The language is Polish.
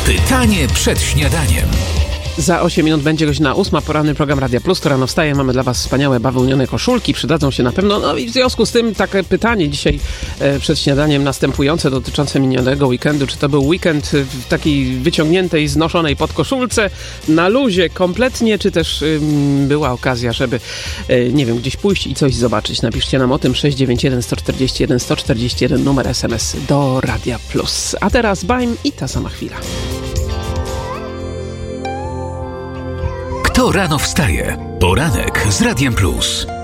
Pytanie przed śniadaniem. Za 8 minut będzie godzina 8. Poranny program Radia Plus, to rano wstaje. Mamy dla Was wspaniałe bawełnione koszulki. Przydadzą się na pewno. No i w związku z tym takie pytanie dzisiaj przed śniadaniem następujące dotyczące minionego weekendu. Czy to był weekend w takiej wyciągniętej, znoszonej podkoszulce, na luzie kompletnie, czy też była okazja, żeby nie wiem, gdzieś pójść i coś zobaczyć. Napiszcie nam o tym 691 141 141 numer SMS do Radia Plus. A teraz Baim i ta sama chwila. Kto rano wstaje? Poranek z Radiem Plus.